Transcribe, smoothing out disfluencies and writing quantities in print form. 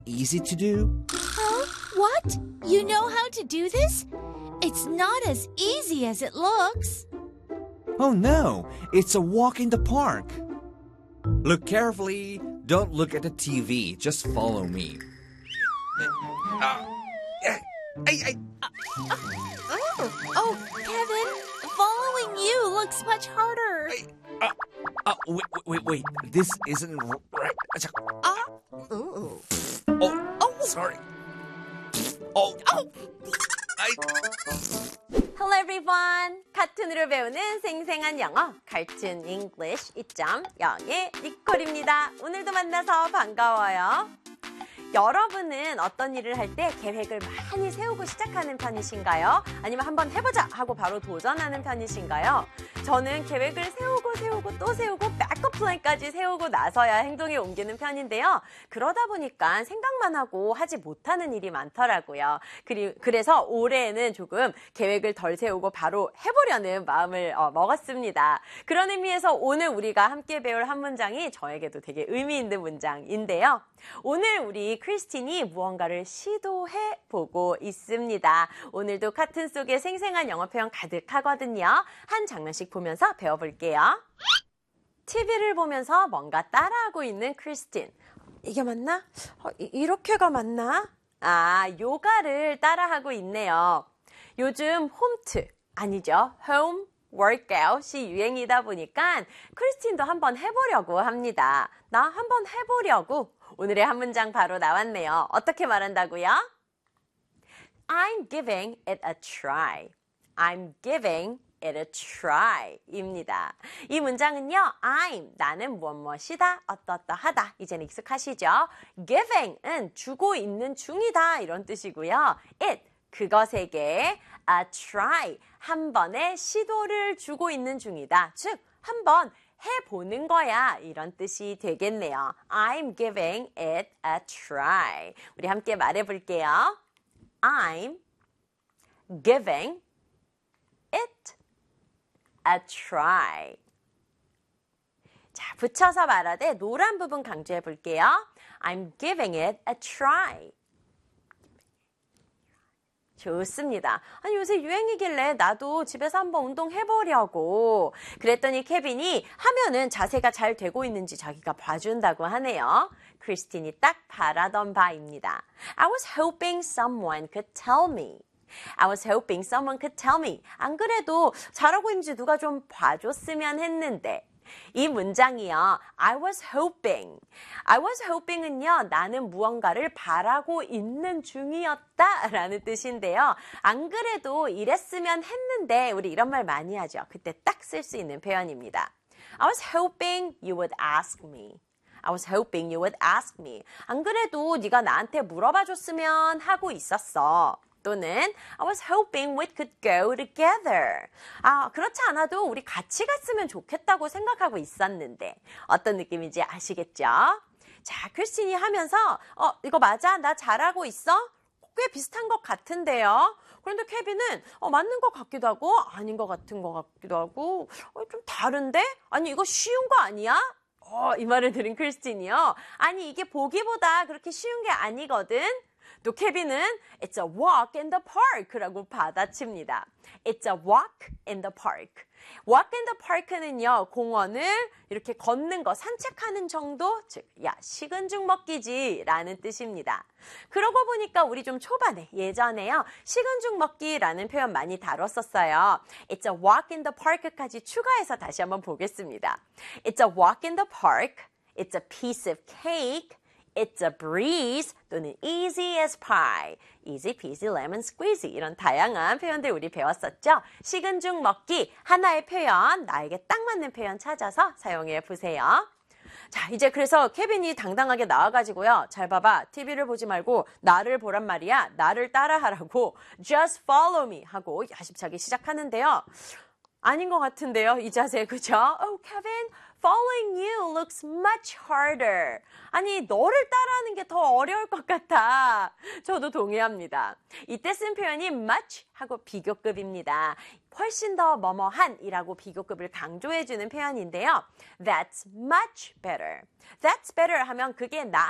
easy to do? Huh? What? You know how to do this? It's not as easy as it looks. Oh no, it's a walk in the park. Look carefully. Don't look at the TV. Just follow me. Oh, Kevin, following you looks much harder. Wait. This isn't right. Ooh. Oh, sorry. Oh. Hello everyone. 카툰으로 배우는 생생한 영어, Cartoon English 2.0의 니콜입니다. 오늘도 만나서 반가워요. 여러분은 어떤 일을 할 때 계획을 많이 세우고 시작하는 편이신가요? 아니면 한번 해보자 하고 바로 도전하는 편이신가요? 저는 계획을 세우고 또 세우고 백업 플랜까지 세우고 나서야 행동에 옮기는 편인데요. 그러다 보니까 생각만 하고 하지 못하는 일이 많더라고요. 그래서 올해에는 조금 계획을 덜 세우고 바로 해보려는 마음을 먹었습니다. 그런 의미에서 오늘 우리가 함께 배울 한 문장이 저에게도 되게 의미 있는 문장인데요. 오늘 우리 크리스틴이 무언가를 시도해보고 있습니다. 오늘도 카툰 속에 생생한 영어 표현 가득하거든요. 한 장면씩 보면서 배워볼게요. TV를 보면서 뭔가 따라하고 있는 크리스틴. 이게 맞나? 이렇게가 맞나? 요가를 따라하고 있네요. 요즘 홈트, 아니죠. 홈 워크아웃이 유행이다 보니까 크리스틴도 한번 해보려고 합니다. 나 한번 해보려고. 오늘의 한 문장 바로 나왔네요. 어떻게 말한다고요? I'm giving it a try. I'm giving it a try 입니다. 이 문장은요. I'm, 나는 무엇이다, 어떠하다. 이제는 익숙하시죠? giving은 주고 있는 중이다 이런 뜻이고요. it, 그것에게 a try, 한 번의 시도를 주고 있는 중이다. 즉, 한번 해보는 거야 이런 뜻이 되겠네요. I'm giving it a try. 우리 함께 말해볼게요. I'm giving it a try. 자, 붙여서 말하되 노란 부분 강조해 볼게요. I'm giving it a try. 좋습니다. 아니 요새 유행이길래 나도 집에서 한번 운동해보려고. 그랬더니 케빈이 하면은 자세가 잘 되고 있는지 자기가 봐준다고 하네요. 크리스틴이 딱 바라던 바입니다. I was hoping someone could tell me. I was hoping someone could tell me. 안 그래도 잘하고 있는지 누가 좀 봐줬으면 했는데. 이 문장이요. I was hoping. I was hoping은요. 나는 무언가를 바라고 있는 중이었다 라는 뜻인데요. 안 그래도 이랬으면 했는데 우리 이런 말 많이 하죠. 그때 딱 쓸 수 있는 표현입니다. I was hoping you would ask me. I was hoping you would ask me. 안 그래도 네가 나한테 물어봐 줬으면 하고 있었어. 또는 I was hoping we could go together. 그렇지 않아도 우리 같이 갔으면 좋겠다고 생각하고 있었는데 어떤 느낌인지 아시겠죠? 자, 크리스틴이 하면서 이거 맞아? 나 잘하고 있어? 꽤 비슷한 것 같은데요. 그런데 케빈은 맞는 것 같기도 하고 아닌 것 같은 것 같기도 하고 좀 다른데? 아니 이거 쉬운 거 아니야? 이 말을 들은 크리스틴이요. 아니 이게 보기보다 그렇게 쉬운 게 아니거든. 또 케빈은 It's a walk in the park라고 받아칩니다. It's a walk in the park. Walk in the park는요. 공원을 이렇게 걷는 거, 산책하는 정도? 즉, 식은 죽 먹기지 라는 뜻입니다. 그러고 보니까 우리 좀 초반에 예전에요. 식은 죽 먹기라는 표현 많이 다뤘었어요. It's a walk in the park까지 추가해서 다시 한번 보겠습니다. It's a walk in the park. It's a piece of cake. It's a breeze 또는 easy as pie, easy peasy lemon squeezy 이런 다양한 표현들 우리 배웠었죠. 식은 죽 먹기 하나의 표현, 나에게 딱 맞는 표현 찾아서 사용해 보세요. 자, 이제 그래서 케빈이 당당하게 나와가지고요. 잘 봐봐. TV를 보지 말고 나를 보란 말이야. 나를 따라하라고 just follow me 하고 야심차게 시작하는데요. 아닌 것 같은데요. 이 자세, 그죠? Oh, Kevin, following you looks much harder. 아니, 너를 따라하는 게 더 어려울 것 같아. 저도 동의합니다. 이때 쓴 표현이 much 하고 비교급입니다. 훨씬 더 뭐뭐한이라고 비교급을 강조해주는 표현인데요. That's much better. That's better 하면 그게